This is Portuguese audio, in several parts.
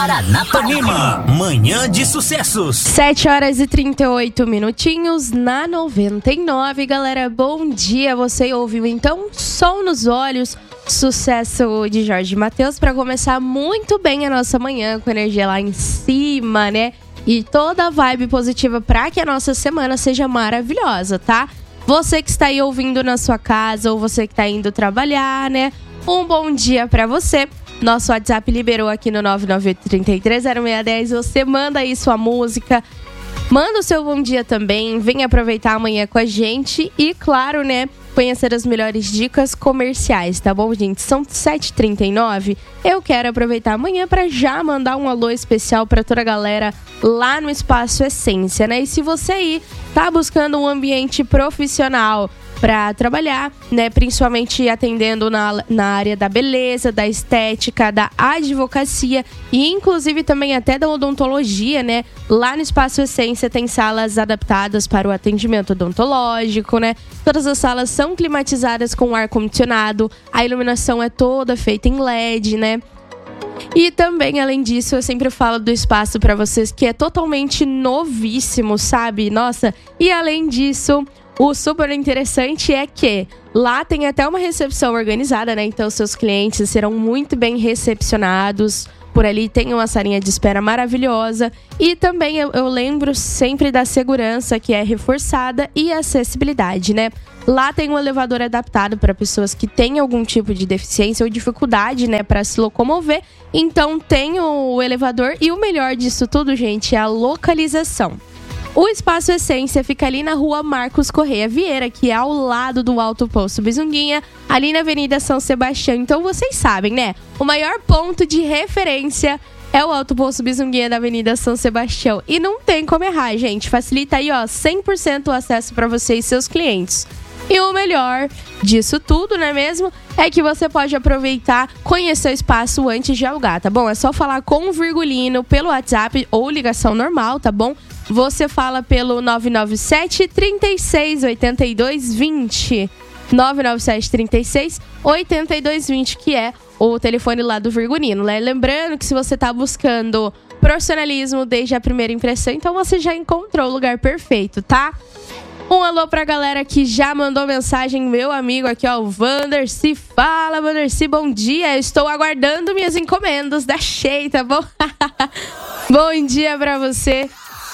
Paranapanema, manhã de sucessos. 7h38 minutinhos na 99, galera, bom dia. Você ouviu então Sol nos Olhos, sucesso de Jorge Mateus, para começar muito bem a nossa manhã, com energia lá em cima, né? E toda a vibe positiva para que a nossa semana seja maravilhosa, tá? Você que está aí ouvindo na sua casa ou você que está indo trabalhar, né? Um bom dia para você. Nosso WhatsApp liberou aqui no 998330610. Você manda aí sua música, manda o seu bom dia também. Vem aproveitar amanhã com a gente e, claro, né, conhecer as melhores dicas comerciais, tá bom, gente? São 7h39. Eu quero aproveitar amanhã para já mandar um alô especial para toda a galera lá no Espaço Essência, né? E se você aí tá buscando um ambiente profissional para trabalhar, né, principalmente atendendo na área da beleza, da estética, da advocacia e inclusive também até da odontologia, né? Lá no Espaço Essência tem salas adaptadas para o atendimento odontológico, né? Todas as salas são climatizadas com ar-condicionado, a iluminação é toda feita em LED, né? E também, além disso, eu sempre falo do espaço para vocês que é totalmente novíssimo, sabe? Nossa, e além disso, o super interessante é que lá tem até uma recepção organizada, né? Então, seus clientes serão muito bem recepcionados. Por ali tem uma salinha de espera maravilhosa. E também eu lembro sempre da segurança que é reforçada e acessibilidade, né? Lá tem um elevador adaptado para pessoas que têm algum tipo de deficiência ou dificuldade, né, para se locomover. Então, tem o elevador e o melhor disso tudo, gente, é a localização. O Espaço Essência fica ali na rua Marcos Correia Vieira, que é ao lado do Alto Posto Bizunguinha, ali na Avenida São Sebastião. Então vocês sabem, né? O maior ponto de referência é o Alto Posto Bizunguinha da Avenida São Sebastião. E não tem como errar, gente. Facilita aí, ó, 100% o acesso para você e seus clientes. E o melhor disso tudo, não é mesmo? É que você pode aproveitar, conhecer o espaço antes de alugar, tá bom? É só falar com o Virgulino pelo WhatsApp ou ligação normal, tá bom? Você fala pelo 997 36 82 20. 997 36 82 20, que é o telefone lá do Virgulino, né? Lembrando que se você tá buscando profissionalismo desde a primeira impressão, então você já encontrou o lugar perfeito, tá? Um alô pra galera que já mandou mensagem, meu amigo aqui, ó, o Vandercy. Fala, Vandercy, bom dia. Eu estou aguardando minhas encomendas da Shea, tá bom? Bom dia pra você.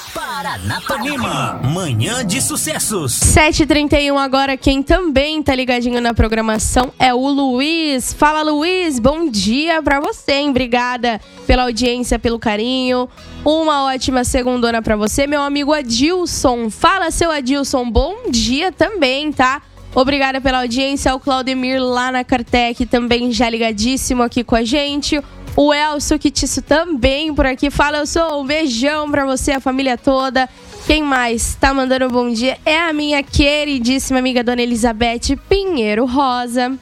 Paranapanema, manhã de sucessos. 7h31 agora, quem também tá ligadinho na programação é o Luiz. Fala, Luiz, bom dia pra você, hein? Obrigada pela audiência, pelo carinho. Uma ótima segundona pra você, meu amigo Adilson. Fala, seu Adilson, bom dia também, tá? Obrigada pela audiência. O Claudemir lá na Cartec também já ligadíssimo aqui com a gente. O Elcio Quitiço também por aqui. Fala, eu sou um beijão pra você, a família toda. Quem mais tá mandando um bom dia é a minha queridíssima amiga Dona Elizabeth Pinheiro Rosa.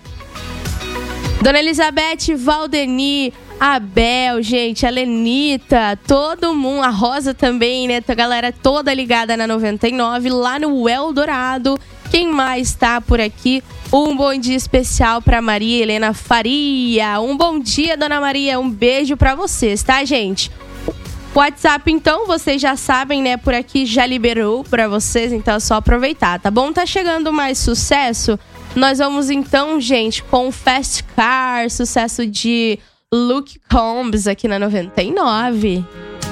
Dona Elizabeth, Valdeni, Abel, gente, a Lenita, todo mundo, a Rosa também, né? A galera toda ligada na 99, lá no Eldorado. Quem mais tá por aqui? Um bom dia especial pra Maria Helena Faria. Um bom dia, Dona Maria. Um beijo pra vocês, tá, gente? O WhatsApp, então, vocês já sabem, né? Por aqui já liberou pra vocês, então é só aproveitar, tá bom? Tá chegando mais sucesso. Nós vamos, então, gente, com Fast Car, sucesso de Luke Combs aqui na 99.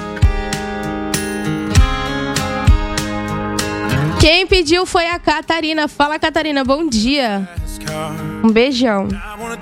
Quem pediu foi a Catarina. Fala, Catarina, bom dia. Um beijão.